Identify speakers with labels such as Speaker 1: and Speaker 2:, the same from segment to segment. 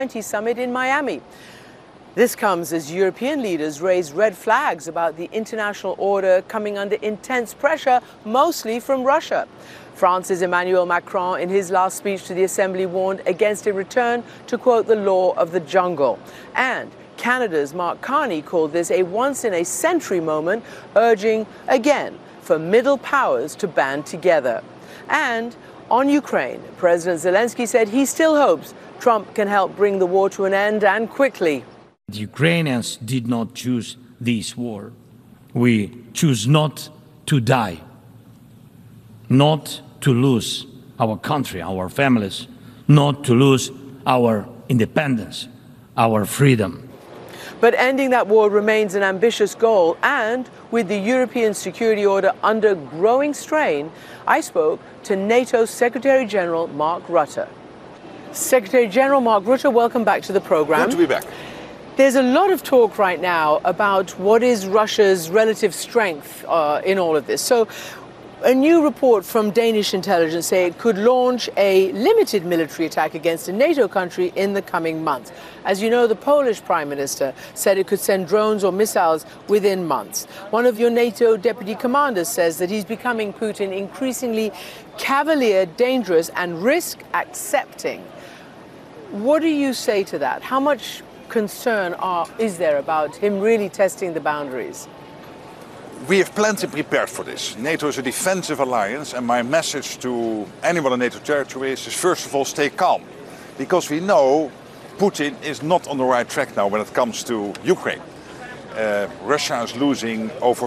Speaker 1: G20 summit in Miami. This comes as European leaders raise red flags about the international order coming under intense pressure, mostly from Russia. France's Emmanuel Macron, in his last speech to the Assembly, warned against a return to, quote, the law of the jungle. And Canada's Mark Carney called this a once-in-a-century moment, urging, again, for middle powers to band together. And on Ukraine, President Zelensky said he still hopes Trump can help bring the war to an end, and quickly.
Speaker 2: The Ukrainians did not choose this war. We choose not to die, not to lose our country, our families, not to lose our independence, our freedom.
Speaker 1: But ending that war remains an ambitious goal, and with the European security order under growing strain, I spoke to NATO's Secretary General Mark Rutte. Secretary General Mark Rutte, welcome back to the program.
Speaker 3: Good to be back.
Speaker 1: There's a lot of talk right now about what is Russia's relative strength in all of this. So a new report from Danish intelligence say it could launch a limited military attack against a NATO country in the coming months. As you know, the Polish Prime Minister said it could send drones or missiles within months. One of your NATO deputy commanders says that he's becoming Putin increasingly cavalier, dangerous, and risk-accepting. What do you say to that? How much concern is there about him really testing the boundaries?
Speaker 3: We have plenty prepared for this. NATO is a defensive alliance, and my message to anyone in NATO territory is first of all, stay calm. Because we know Putin is not on the right track now when it comes to Ukraine. Russia is losing over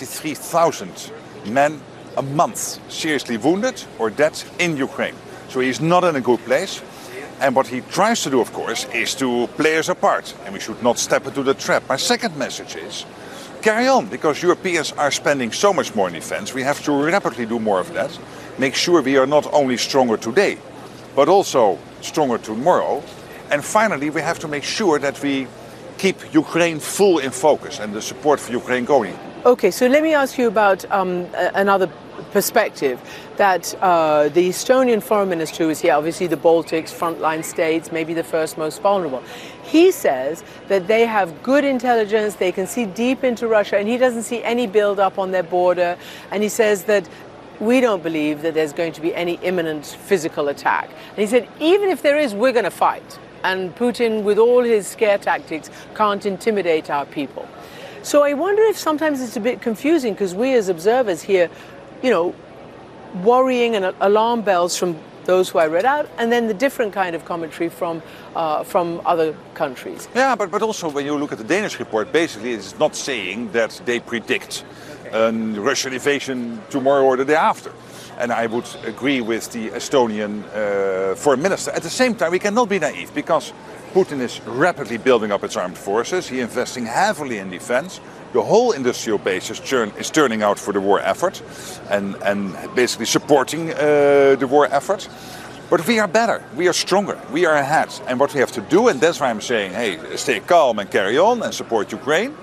Speaker 3: 43,000 men a month, seriously wounded or dead in Ukraine. So he's not in a good place. And what he tries to do, of course, is to play us apart. And we should not step into the trap. My second message is, carry on, because Europeans are spending so much more in defense. We have to rapidly do more of that. Make sure we are not only stronger today, but also stronger tomorrow. And finally, we have to make sure that we keep Ukraine full in focus and the support for Ukraine going.
Speaker 1: Okay, so let me ask you about another perspective, that the Estonian foreign minister, who is here, obviously the Baltics, frontline states, maybe the first most vulnerable. He says that they have good intelligence, they can see deep into Russia, and he doesn't see any build-up on their border. And he says that we don't believe that there's going to be any imminent physical attack. And he said, even if there is, we're going to fight. And Putin, with all his scare tactics, can't intimidate our people. So I wonder if sometimes it's a bit confusing, because we as observers hear, you know, worrying and alarm bells from those who I read out, and then the different kind of commentary from other countries.
Speaker 3: Yeah, but also when you look at the Danish report, basically it's not saying that they predict a Russian invasion tomorrow or the day after. And I would agree with the Estonian foreign minister. At the same time, we cannot be naive, because Putin is rapidly building up its armed forces. He's investing heavily in defense. The whole industrial base is turning out for the war effort and basically supporting the war effort. But we are better, we are stronger, we are ahead. And what we have to do, and that's why I'm saying, hey, stay calm and carry on and support Ukraine.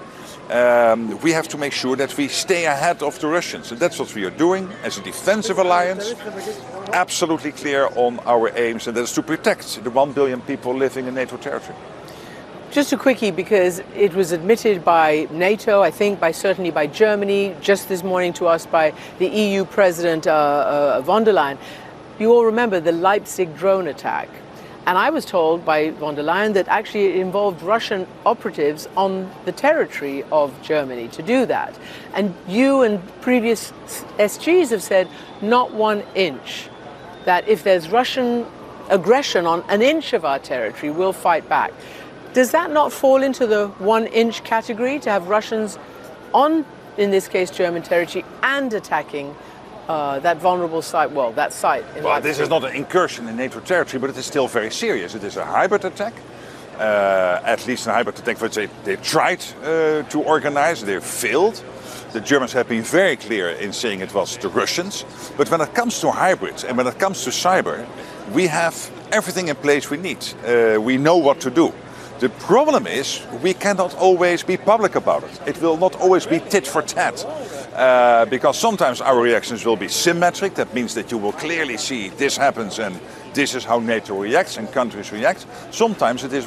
Speaker 3: We have to make sure that we stay ahead of the Russians. And that's what we are doing as a defensive alliance. Absolutely clear on our aims, and that is to protect the 1 billion people living in NATO territory.
Speaker 1: Just a quickie, because it was admitted by NATO, I think certainly by Germany, just this morning to us by the EU President von der Leyen. You all remember the Leipzig drone attack. And I was told by von der Leyen that actually it involved Russian operatives on the territory of Germany to do that. And you and previous SGs have said not 1 inch, that if there's Russian aggression on an inch of our territory, we'll fight back. Does that not fall into the 1 inch category, to have Russians on, in this case, German territory and attacking that vulnerable site, well, that site in Leipzig?
Speaker 3: This is not an incursion in NATO territory, but it is still very serious. It is a hybrid attack, at least a hybrid attack which they tried to organize, they failed. The Germans have been very clear in saying it was the Russians. But when it comes to hybrids and when it comes to cyber, we have everything in place we need. We know what to do. The problem is we cannot always be public about it. It will not always be tit for tat. because sometimes our reactions will be symmetric. That means that you will clearly see this happens and this is how NATO reacts and countries react. Sometimes it is